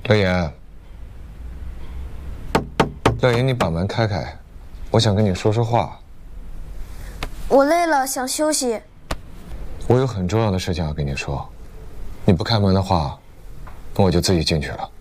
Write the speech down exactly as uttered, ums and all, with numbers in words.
乐言，乐言，你把门开开，我想跟你说说话。 我累了，想休息。 我有很重要的事情要跟你说，你不开门的话，那我就自己进去了。